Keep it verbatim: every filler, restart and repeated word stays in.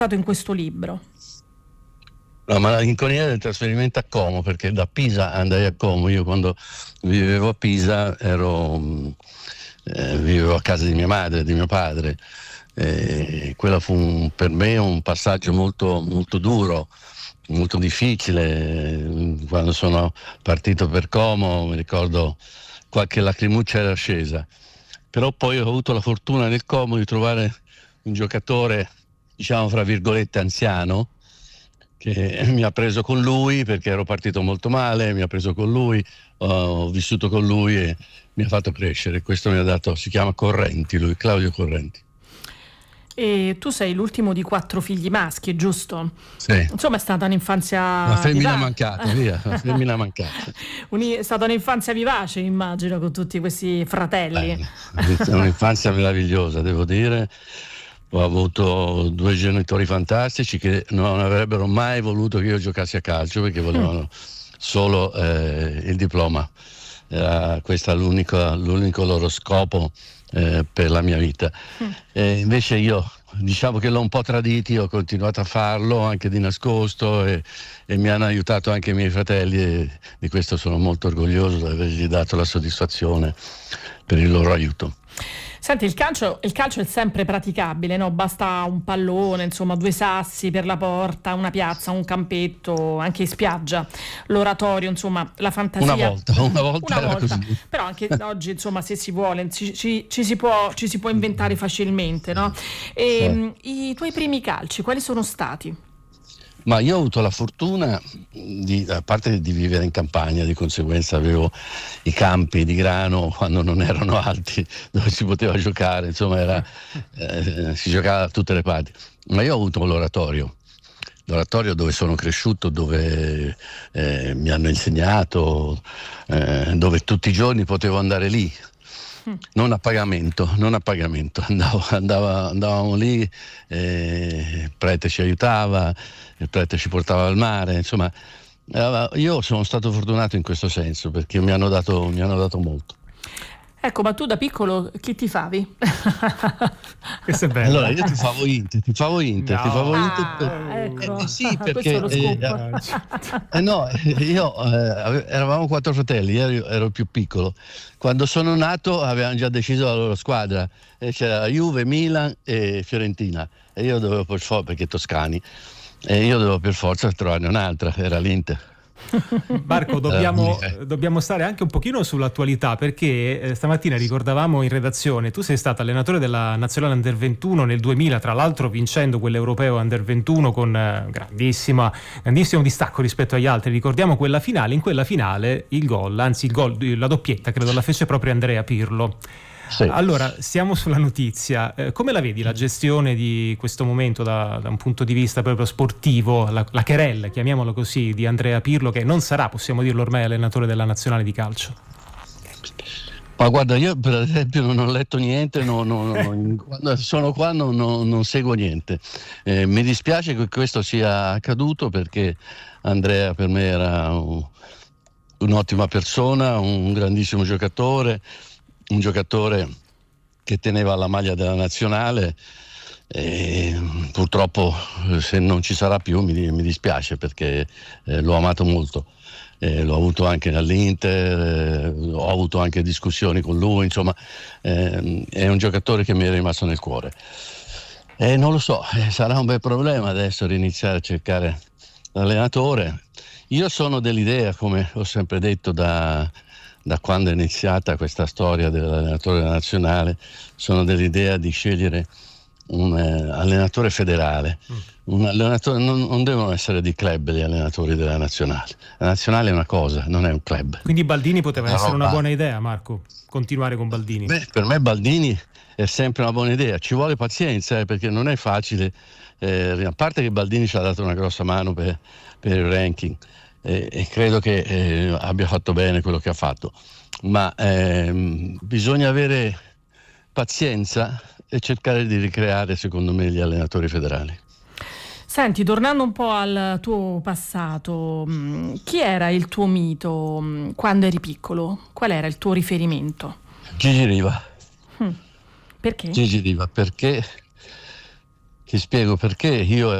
in questo libro? La malinconia del trasferimento a Como, perché da Pisa andai a Como. Io quando vivevo a Pisa ero eh, vivevo a casa di mia madre, di mio padre. E quello fu un, per me un passaggio molto, molto duro, molto difficile. Quando sono partito per Como mi ricordo qualche lacrimuccia era scesa, però poi ho avuto la fortuna nel Como di trovare un giocatore, diciamo fra virgolette anziano, che mi ha preso con lui perché ero partito molto male, mi ha preso con lui, ho vissuto con lui e mi ha fatto crescere. Questo mi ha dato, si chiama Correnti, lui, Claudio Correnti. E tu sei l'ultimo di quattro figli maschi, giusto? Sì. Insomma, è stata un'infanzia La femmina viva- mancata, via, la femmina mancata. Uni- È stata un'infanzia vivace, immagino, con tutti questi fratelli. Beh, è un'infanzia meravigliosa, devo dire. Ho avuto due genitori fantastici che non avrebbero mai voluto che io giocassi a calcio perché volevano solo eh, il diploma. Era questo l'unico, l'unico loro scopo eh, per la mia vita. E invece io, diciamo che l'ho un po' traditi, ho continuato a farlo anche di nascosto e, e mi hanno aiutato anche i miei fratelli e di questo sono molto orgoglioso di avergli dato la soddisfazione per il loro aiuto. Senti, il calcio, il calcio è sempre praticabile, no? Basta un pallone, insomma, due sassi per la porta, una piazza, un campetto, anche in spiaggia, l'oratorio, insomma, la fantasia. Una volta, una volta Una era volta. così. Però anche oggi, insomma, se si vuole, ci, ci- ci si può, ci si può inventare facilmente, no? E, mh, i tuoi primi calci, quali sono stati? Ma io ho avuto la fortuna, di, a parte di vivere in campagna, di conseguenza avevo i campi di grano quando non erano alti, dove si poteva giocare, insomma era, eh, si giocava da tutte le parti. Ma io ho avuto l'oratorio, l'oratorio dove sono cresciuto, dove eh, mi hanno insegnato, eh, dove tutti i giorni potevo andare lì. Non a pagamento, non a pagamento, andavo, andava- andavamo lì, eh, il prete ci aiutava, il prete ci portava al mare, insomma, eh, io sono stato fortunato in questo senso perché mi hanno dato, mi hanno dato molto. Ecco, ma tu da piccolo chi tifavi? Questo è bello. Allora io ti favo Inter, ti favo Inter, ti No. favo Inter Ah, per- ecco. eh, sì, Questo perché è lo eh, scoop. eh, no, io eh, ave- eravamo quattro fratelli, io ero il più piccolo. Quando sono nato avevano già deciso la loro squadra, e c'era Juve, Milan e Fiorentina e io dovevo per forza, perché toscani, e io dovevo per forza trovarne un'altra, era l'Inter. Marco, dobbiamo, Eh, dobbiamo stare anche un pochino sull'attualità perché eh, stamattina ricordavamo in redazione, tu sei stato allenatore della Nazionale Under ventuno nel duemila, tra l'altro vincendo quell'Europeo Under ventuno con eh, grandissima, grandissimo distacco rispetto agli altri. Ricordiamo quella finale, in quella finale il gol, anzi il gol, la doppietta credo la fece proprio Andrea Pirlo. sì. Allora, siamo sulla notizia. Eh, come la vedi la gestione di questo momento da, da un punto di vista proprio sportivo, la, la querella, chiamiamolo così, di Andrea Pirlo, che non sarà, possiamo dirlo ormai, allenatore della nazionale di calcio? Ma guarda, io per esempio non ho letto niente, no, no, no, quando sono qua non, non- non seguo niente. Eh, mi dispiace che questo sia accaduto perché Andrea per me era un- un'ottima persona, un grandissimo giocatore, un giocatore che teneva la maglia della nazionale e purtroppo eh, se non ci sarà più mi, mi dispiace perché eh, l'ho amato molto. Eh, l'ho avuto anche all'Inter, eh, ho avuto anche discussioni con lui, insomma ehm, è un giocatore che mi è rimasto nel cuore. E non lo so, eh, sarà un bel problema adesso riniziare a cercare l'allenatore. Io sono dell'idea, come ho sempre detto da, da quando è iniziata questa storia dell'allenatore della nazionale, sono dell'idea di scegliere un eh, allenatore federale. Un allenatore, non, non devono essere di club gli allenatori della nazionale. La nazionale è una cosa, non è un club. Quindi Baldini poteva Una essere una roba- buona idea, Marco, continuare con Baldini. Beh, per me Baldini è sempre una buona idea, ci vuole pazienza eh, perché non è facile, eh, a parte che Baldini ci ha dato una grossa mano per, per il ranking eh, e credo che eh, abbia fatto bene quello che ha fatto, ma ehm, bisogna avere pazienza e cercare di ricreare secondo me gli allenatori federali. Senti, tornando un po' al tuo passato, mh, chi era il tuo mito mh, quando eri piccolo? Qual era il tuo riferimento? Gigi Riva. Hm, Perché? Gigi Riva, perché Ti spiego perché. Io